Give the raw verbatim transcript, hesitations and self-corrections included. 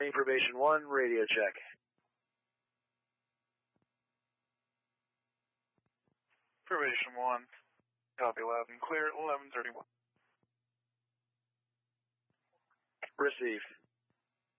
Information one, radio check. Information one, copy loud and clear, eleven thirty-one. Received.